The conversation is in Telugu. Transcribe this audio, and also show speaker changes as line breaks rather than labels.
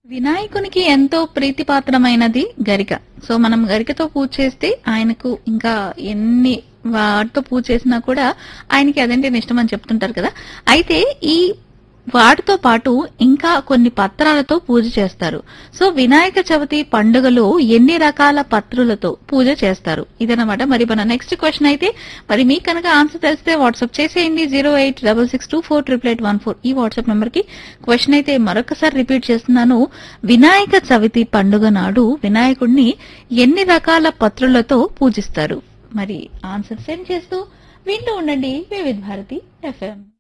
వినాయకునికి ఎంతో ప్రీతిపాత్రమైనది గరిక. సో మనం గరికతో పూజ చేస్తే ఆయనకు ఇంకా ఎన్ని వాటితో పూజ చేసినా కూడా ఆయనకి అదంటే ఇష్టం అని చెప్తుంటారు కదా. అయితే ఈ వాటితో పాటు ఇంకా కొన్ని పత్రాలతో పూజ చేస్తారు. సో వినాయక చవితి పండుగలో ఎన్ని రకాల పత్రులతో పూజ చేస్తారు ఇదన్నమాట. మరి మన నెక్స్ట్ క్వశ్చన్ అయితే మరి మీకు కనుక ఆన్సర్ తెలిస్తే వాట్సాప్ చేసేయండి 08662488814 ఈ వాట్సాప్ నంబర్ కి. క్వశ్చన్ అయితే మరొకసారి రిపీట్ చేస్తున్నాను. వినాయక చవితి పండుగ నాడు వినాయకుడిని ఎన్ని రకాల పత్రులతో పూజిస్తారు? మరి ఆన్సర్ సెండ్ చేస్తూ వింటూ ఉండండి వివిధ భారతి FM.